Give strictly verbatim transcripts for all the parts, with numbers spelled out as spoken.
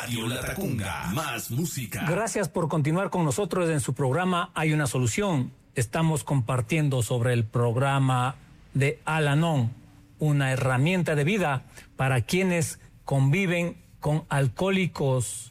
Radio Latacunga, más música. Gracias por continuar con nosotros en su programa Hay una Solución. Estamos compartiendo sobre el programa de Al-Anon, una herramienta de vida para quienes conviven con alcohólicos,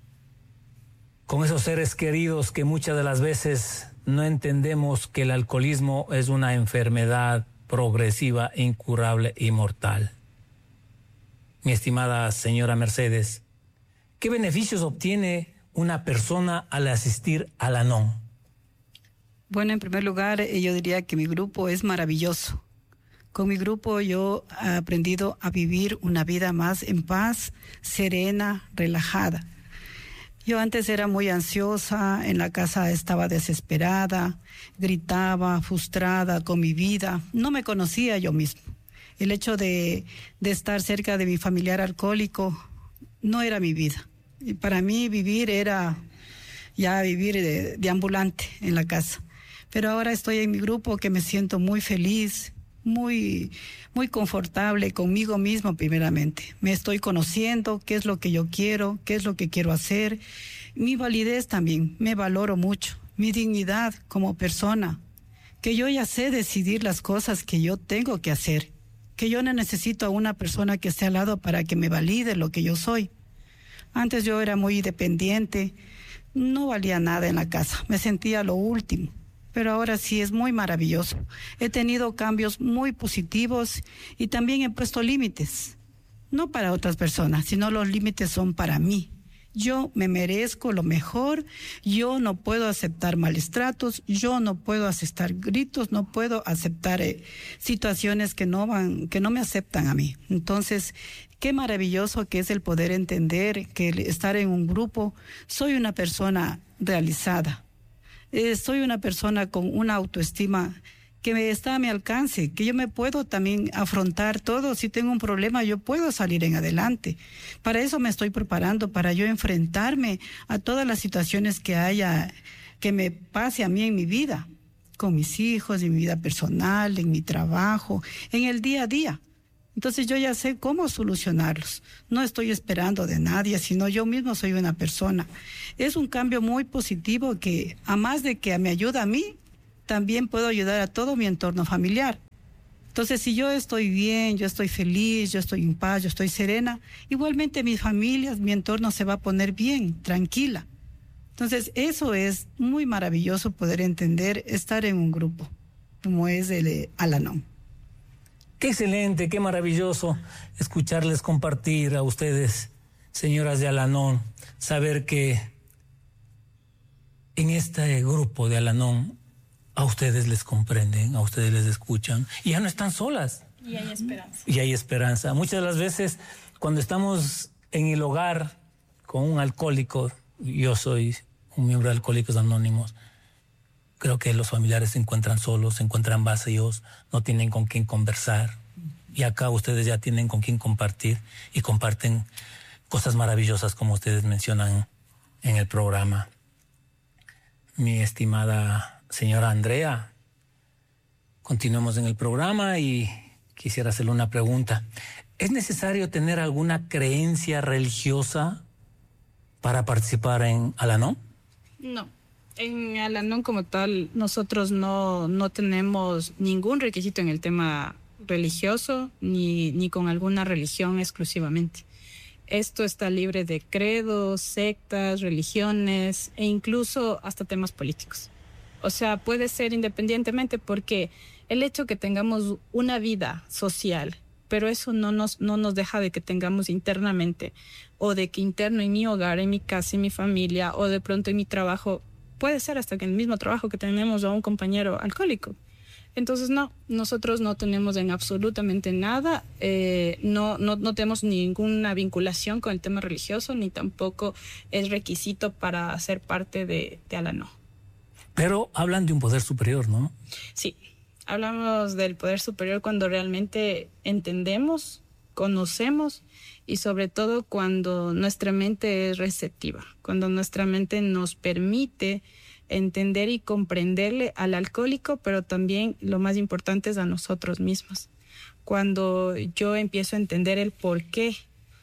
con esos seres queridos que muchas de las veces no entendemos que el alcoholismo es una enfermedad progresiva, incurable y mortal. Mi estimada señora Mercedes, ¿qué beneficios obtiene una persona al asistir al Al-Anon? Bueno, en primer lugar, yo diría que mi grupo es maravilloso. Con mi grupo yo he aprendido a vivir una vida más en paz, serena, relajada. Yo antes era muy ansiosa, en la casa estaba desesperada, gritaba, frustrada con mi vida. No me conocía yo mismo. El hecho de, de estar cerca de mi familiar alcohólico no era mi vida. Y para mí vivir era ya vivir de, de ambulante en la casa. Pero ahora estoy en mi grupo que me siento muy feliz, muy, muy confortable conmigo mismo primeramente. Me estoy conociendo qué es lo que yo quiero, qué es lo que quiero hacer. Mi validez también, me valoro mucho. Mi dignidad como persona, que yo ya sé decidir las cosas que yo tengo que hacer, que yo no necesito a una persona que esté al lado para que me valide lo que yo soy. Antes yo era muy dependiente, no valía nada en la casa, me sentía lo último. Pero ahora sí es muy maravilloso. He tenido cambios muy positivos y también he puesto límites. No para otras personas, sino los límites son para mí. Yo me merezco lo mejor, yo no puedo aceptar malos tratos, yo no puedo aceptar gritos, no puedo aceptar eh, situaciones que no van, que no me aceptan a mí. Entonces, qué maravilloso que es el poder entender que el estar en un grupo, soy una persona realizada. Eh, soy una persona con una autoestima que me está a mi alcance, que yo me puedo también afrontar todo. Si tengo un problema, yo puedo salir en adelante. Para eso me estoy preparando, para yo enfrentarme a todas las situaciones que haya, que me pase a mí en mi vida, con mis hijos, en mi vida personal, en mi trabajo, en el día a día. Entonces yo ya sé cómo solucionarlos. No estoy esperando de nadie, sino yo mismo soy una persona. Es un cambio muy positivo que, a más de que me ayuda a mí, también puedo ayudar a todo mi entorno familiar. Entonces, si yo estoy bien, yo estoy feliz, yo estoy en paz, yo estoy serena, igualmente mi familia, mi entorno se va a poner bien, tranquila. Entonces, eso es muy maravilloso poder entender, estar en un grupo, como es el Al-Anon. Qué excelente, qué maravilloso escucharles compartir a ustedes, señoras de Al-Anon, saber que en este grupo de Al-Anon a ustedes les comprenden, a ustedes les escuchan y ya no están solas. Y hay esperanza. Y hay esperanza. Muchas de las veces cuando estamos en el hogar con un alcohólico, yo soy un miembro de Alcohólicos Anónimos, creo que los familiares se encuentran solos, se encuentran vacíos, no tienen con quién conversar. Y acá ustedes ya tienen con quién compartir y comparten cosas maravillosas como ustedes mencionan en el programa. Mi estimada señora Andrea, continuemos en el programa y quisiera hacerle una pregunta. ¿Es necesario tener alguna creencia religiosa para participar en Al-Anon? No. En Al-Anon como tal, nosotros no, no tenemos ningún requisito en el tema religioso ni, ni con alguna religión exclusivamente. Esto está libre de credos, sectas, religiones e incluso hasta temas políticos. O sea, puede ser independientemente porque el hecho que tengamos una vida social, pero eso no nos, no nos deja de que tengamos internamente o de que interno en mi hogar, en mi casa, en mi familia o de pronto en mi trabajo, puede ser hasta que en el mismo trabajo que tenemos a un compañero alcohólico. Entonces, no, nosotros no tenemos en absolutamente nada, eh, no, no, no tenemos ninguna vinculación con el tema religioso, ni tampoco es requisito para ser parte de, de Al-Anon. Pero hablan de un poder superior, ¿no? Sí, hablamos del poder superior cuando realmente entendemos, conocemos y sobre todo cuando nuestra mente es receptiva, cuando nuestra mente nos permite entender y comprenderle al alcohólico, pero también lo más importante es a nosotros mismos. Cuando yo empiezo a entender el por qué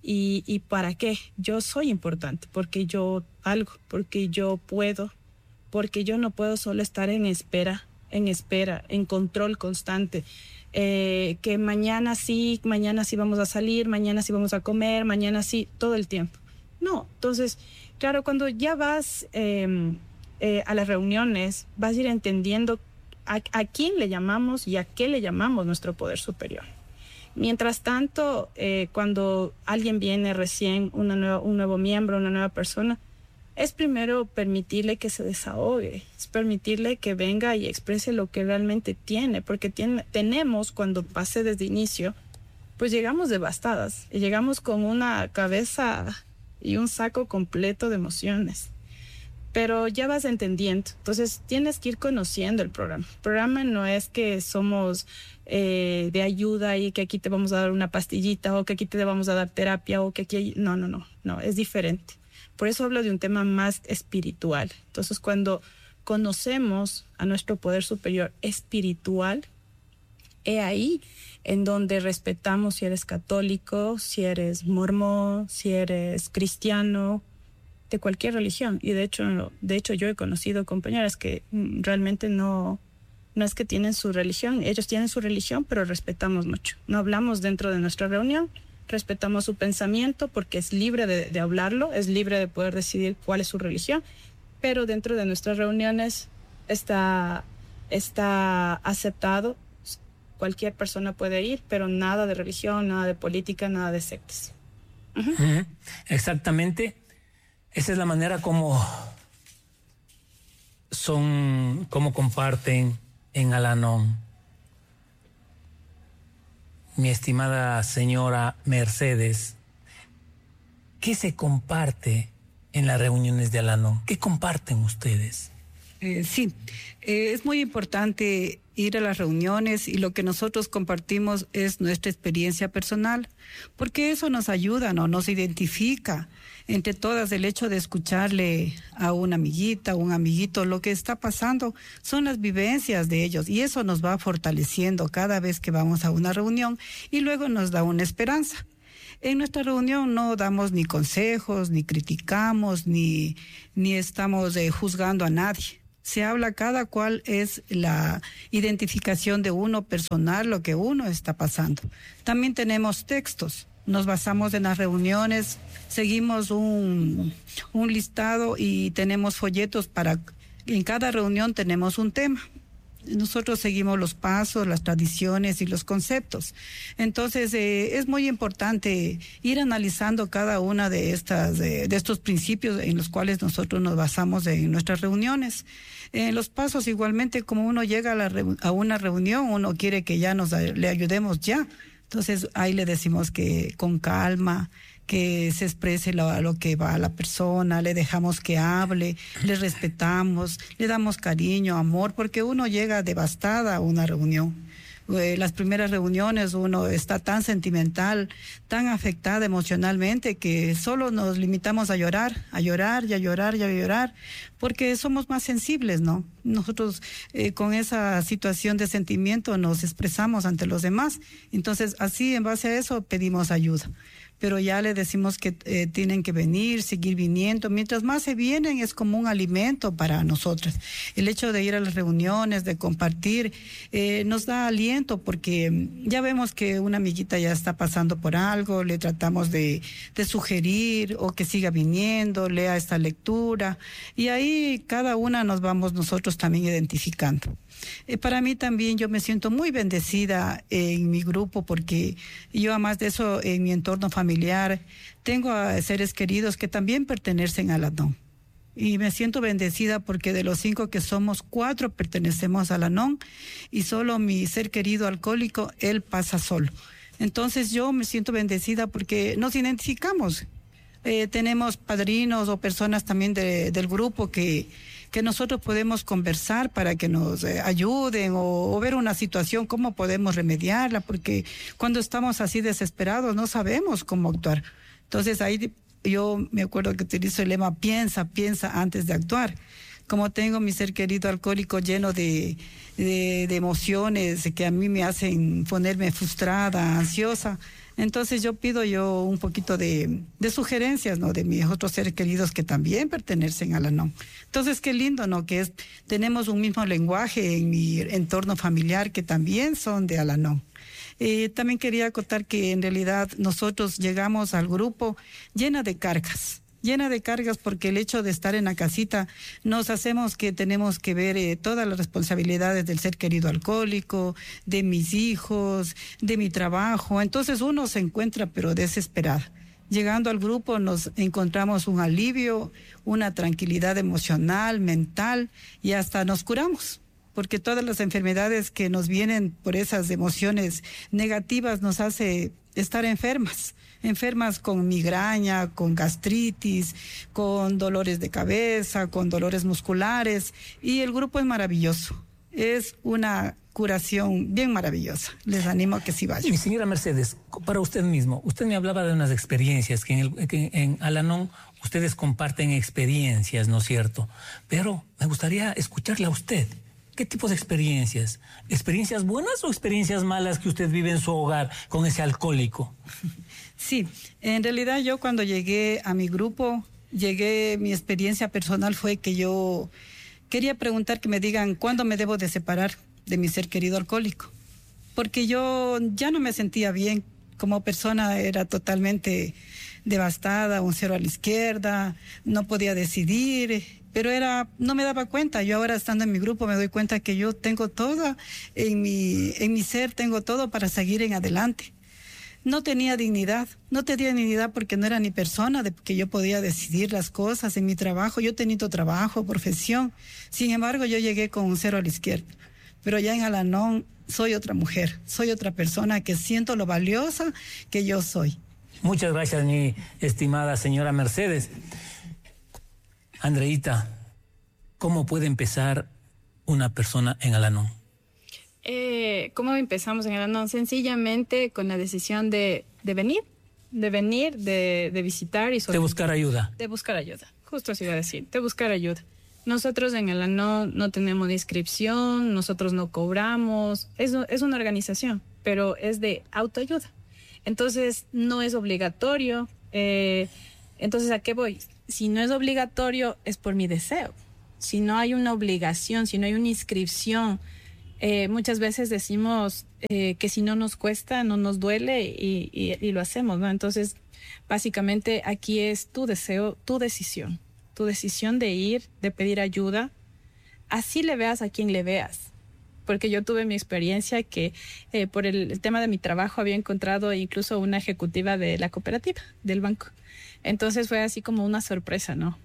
¿Y, y para qué? Yo soy importante, porque yo valgo, porque yo puedo, porque yo no puedo solo estar en espera, en espera, en control constante. Eh, que mañana sí, mañana sí vamos a salir, mañana sí vamos a comer, mañana sí, todo el tiempo. No, entonces, claro, cuando ya vas eh, eh, a las reuniones, vas a ir entendiendo a, a quién le llamamos y a qué le llamamos nuestro poder superior. Mientras tanto, eh, cuando alguien viene recién, una nueva, un nuevo miembro, una nueva persona, es primero permitirle que se desahogue, es permitirle que venga y exprese lo que realmente tiene, porque tiene, tenemos, cuando pasé desde inicio, pues llegamos devastadas y llegamos con una cabeza y un saco completo de emociones. Pero ya vas entendiendo, entonces tienes que ir conociendo el programa. El programa no es que somos eh, de ayuda y que aquí te vamos a dar una pastillita o que aquí te vamos a dar terapia o que aquí hay... No, no, no, no, es diferente. Por eso hablo de un tema más espiritual. Entonces, cuando conocemos a nuestro poder superior espiritual, he ahí en donde respetamos si eres católico, si eres mormón, si eres cristiano, de cualquier religión. Y de hecho, de hecho yo he conocido compañeras que realmente no, no es que tienen su religión, ellos tienen su religión, pero respetamos mucho. No hablamos dentro de nuestra reunión, respetamos su pensamiento porque es libre de, de hablarlo, es libre de poder decidir cuál es su religión, pero dentro de nuestras reuniones está, está aceptado. Cualquier persona puede ir, pero nada de religión, nada de política, nada de sectas. Uh-huh. Uh-huh. Exactamente. Esa es la manera como son, como comparten en Al-Anon. Mi estimada señora Mercedes, ¿qué se comparte en las reuniones de Al-Anon? ¿Qué comparten ustedes? Eh, sí, eh, es muy importante ir a las reuniones y lo que nosotros compartimos es nuestra experiencia personal, porque eso nos ayuda, ¿no? Nos identifica entre todas. El hecho de escucharle a una amiguita, un amiguito, lo que está pasando son las vivencias de ellos y eso nos va fortaleciendo cada vez que vamos a una reunión y luego nos da una esperanza. En nuestra reunión no damos ni consejos, ni criticamos, ni, ni estamos eh, juzgando a nadie. Se habla, cada cual es la identificación de uno personal, lo que uno está pasando. También tenemos textos, nos basamos en las reuniones, seguimos un, un listado y tenemos folletos para, en cada reunión tenemos un tema. Nosotros seguimos los pasos, las tradiciones y los conceptos. Entonces, eh, es muy importante ir analizando cada una de estas, de, de estos principios en los cuales nosotros nos basamos en nuestras reuniones. En eh, los pasos, igualmente, como uno llega a, la, a una reunión, uno quiere que ya nos le ayudemos ya. Entonces, ahí le decimos que con calma, que se exprese lo, lo que va a la persona, le dejamos que hable, le respetamos, le damos cariño, amor, porque uno llega devastada a una reunión. Eh, las primeras reuniones uno está tan sentimental, tan afectada emocionalmente que solo nos limitamos a llorar, a llorar y a llorar y a llorar, porque somos más sensibles, ¿no? Nosotros eh, con esa situación de sentimiento nos expresamos ante los demás, entonces así en base a eso pedimos ayuda. Pero ya le decimos que eh, tienen que venir, seguir viniendo. Mientras más se vienen, es como un alimento para nosotras. El hecho de ir a las reuniones, de compartir, eh, nos da aliento porque ya vemos que una amiguita ya está pasando por algo, le tratamos de, de sugerir o que siga viniendo, lea esta lectura. Y ahí cada una nos vamos nosotros también identificando. Eh, para mí también yo me siento muy bendecida en mi grupo porque yo, además de eso, en mi entorno familiar tengo a seres queridos que también pertenecen al Al-Anon y me siento bendecida porque de los cinco que somos, cuatro pertenecemos al Al-Anon y solo mi ser querido alcohólico, él pasa solo. Entonces yo me siento bendecida porque nos identificamos. Eh, tenemos padrinos o personas también de, del grupo que que nosotros podemos conversar para que nos eh, ayuden o, o ver una situación, cómo podemos remediarla, porque cuando estamos así desesperados no sabemos cómo actuar. Entonces ahí yo me acuerdo que utilizo el lema, piensa, piensa antes de actuar. Como tengo mi ser querido alcohólico lleno de, de, de emociones que a mí me hacen ponerme frustrada, ansiosa, Entonces yo pido yo un poquito de, de sugerencias, ¿no? De mis otros seres queridos que también pertenecen al Anon. Entonces qué lindo, ¿no? Que es, tenemos un mismo lenguaje en mi entorno familiar que también son de Al-Anon. Eh, también quería acotar que en realidad nosotros llegamos al grupo llena de cargas. llena de cargas porque el hecho de estar en la casita nos hacemos que tenemos que ver eh, todas las responsabilidades del ser querido alcohólico, de mis hijos, de mi trabajo. Entonces uno se encuentra pero desesperada. Llegando al grupo nos encontramos un alivio, una tranquilidad emocional, mental y hasta nos curamos. Porque todas las enfermedades que nos vienen por esas emociones negativas nos hace estar enfermas. Enfermas con migraña, con gastritis, con dolores de cabeza, con dolores musculares. Y el grupo es maravilloso. Es una curación bien maravillosa. Les animo a que sí vayan. Y señora Mercedes, para usted mismo, usted me hablaba de unas experiencias que en, el, que en Al-Anon ustedes comparten experiencias, ¿no es cierto? Pero me gustaría escucharla a usted. ¿Qué tipos de experiencias? ¿Experiencias buenas o experiencias malas que usted vive en su hogar con ese alcohólico? Sí, en realidad yo cuando llegué a mi grupo, llegué, mi experiencia personal fue que yo quería preguntar que me digan cuándo me debo de separar de mi ser querido alcohólico. Porque yo ya no me sentía bien, como persona era totalmente devastada, un cero a la izquierda, no podía decidir, pero era, no me daba cuenta. Yo ahora estando en mi grupo me doy cuenta que yo tengo todo, en mi, en mi ser tengo todo para seguir en adelante. No tenía dignidad, no tenía dignidad porque no era ni persona, de que yo podía decidir las cosas en mi trabajo. Yo he tenido trabajo, profesión, sin embargo yo llegué con un cero a la izquierda. Pero ya en Al-Anon soy otra mujer, soy otra persona que siento lo valiosa que yo soy. Muchas gracias, mi estimada señora Mercedes. Andreita, ¿cómo puede empezar una persona en Al-Anon? Eh, ¿Cómo empezamos en Al-Anon? Sencillamente con la decisión de, de venir, de venir, de, de visitar y sobre, de buscar ayuda. De buscar ayuda, justo así iba a decir, de buscar ayuda. Nosotros en Al-Anon no tenemos inscripción, nosotros no cobramos, es, es una organización, pero es de autoayuda. Entonces no es obligatorio. Eh, entonces, ¿a qué voy? Si no es obligatorio, es por mi deseo. Si no hay una obligación, si no hay una inscripción, eh, muchas veces decimos eh, que si no nos cuesta, no nos duele y, y, y lo hacemos, ¿no? Entonces, básicamente aquí es tu deseo, tu decisión. Tu decisión de ir, de pedir ayuda, así le veas a quien le veas. Porque yo tuve mi experiencia que eh, por el, el tema de mi trabajo había encontrado incluso una ejecutiva de la cooperativa, del banco. Entonces fue así como una sorpresa, ¿no?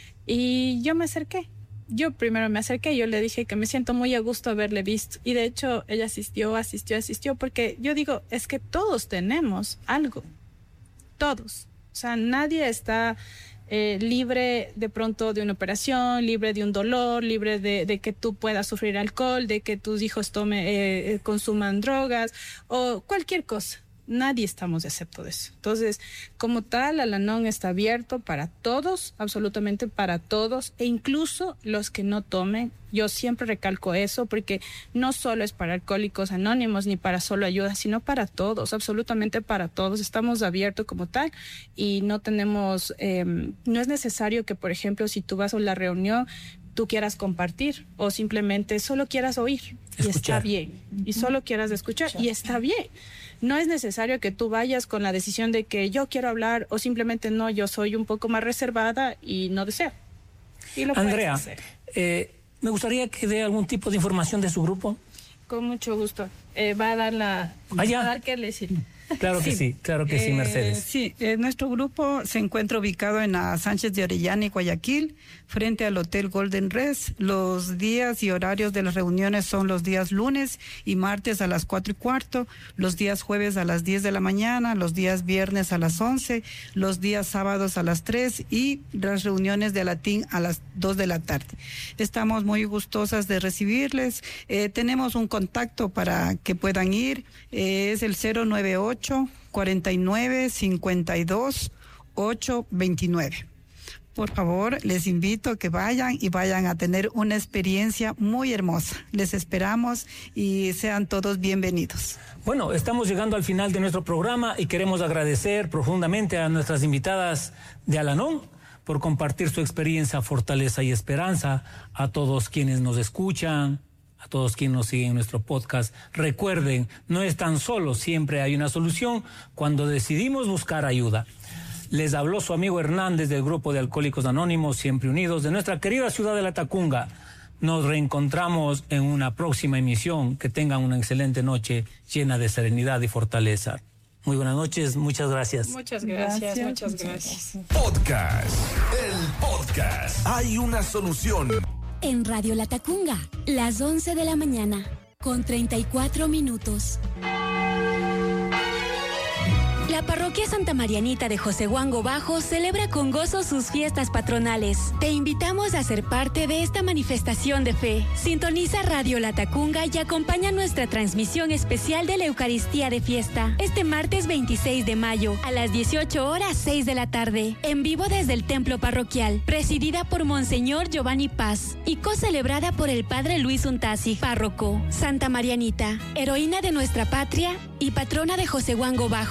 Y yo me acerqué. Yo primero me acerqué y yo le dije que me siento muy a gusto haberle visto. Y de hecho ella asistió, asistió, asistió, porque yo digo, es que todos tenemos algo. Todos. O sea, nadie está... Eh, libre de pronto de una operación, libre de un dolor, libre de, de que tú puedas sufrir alcohol, de que tus hijos tome, eh, consuman drogas o cualquier cosa. Nadie estamos excepto de eso. Entonces, como tal, Al-Anon está abierto para todos, absolutamente para todos, e incluso los que no tomen. Yo siempre recalco eso porque no solo es para alcohólicos anónimos ni para solo ayuda, sino para todos, absolutamente para todos. Estamos abiertos como tal y no tenemos, eh, no es necesario que, por ejemplo, si tú vas a la reunión, tú quieras compartir o simplemente solo quieras oír y escuchar. Está bien. Y solo quieras escuchar y está bien. No es necesario que tú vayas con la decisión de que yo quiero hablar o simplemente no, yo soy un poco más reservada y no deseo. Y lo Andrea, puedes hacer. Eh, me gustaría que dé algún tipo de información de su grupo. Con mucho gusto. Eh, va a dar la... Ah, ya. Va a dar que decir. Claro que sí, sí claro que eh, sí, Mercedes. Sí, eh, nuestro grupo se encuentra ubicado en la Sánchez de Orellana y Guayaquil, frente al Hotel Golden Res. Los días y horarios de las reuniones son los días lunes y martes a las cuatro y cuarto, los días jueves a las diez de la mañana, los días viernes a las once, los días sábados a las tres y las reuniones de latín a las dos de la tarde. Estamos muy gustosas de recibirles. Eh, tenemos un contacto para que puedan ir, eh, es el cero nueve ocho, cuarenta y nueve, cincuenta y dos, ocho veintinueve. Por favor, les invito a que vayan y vayan a tener una experiencia muy hermosa. Les esperamos y sean todos bienvenidos. Bueno, estamos llegando al final de nuestro programa y queremos agradecer profundamente a nuestras invitadas de Al-Anon por compartir su experiencia, fortaleza y esperanza, a todos quienes nos escuchan, a todos quienes nos siguen en nuestro podcast. Recuerden, no están solos, siempre hay una solución cuando decidimos buscar ayuda. Les habló su amigo Hernández del grupo de Alcohólicos Anónimos, Siempre Unidos, de nuestra querida ciudad de La Tacunga. Nos reencontramos en una próxima emisión. Que tengan una excelente noche llena de serenidad y fortaleza. Muy buenas noches, muchas gracias. Muchas gracias, gracias muchas gracias. Podcast, el podcast. Hay una solución. En Radio La Tacunga, las once de la mañana, con treinta y cuatro minutos. La parroquia Santa Marianita de Josehuango Bajo celebra con gozo sus fiestas patronales. Te invitamos a ser parte de esta manifestación de fe. Sintoniza Radio La Tacunga y acompaña nuestra transmisión especial de la Eucaristía de Fiesta. Este martes veintiséis de mayo, a las dieciocho horas seis de la tarde, en vivo desde el templo parroquial, presidida por Monseñor Giovanni Paz y co-celebrada por el Padre Luis Untasi, párroco. Santa Marianita, heroína de nuestra patria y patrona de Josehuango Bajo.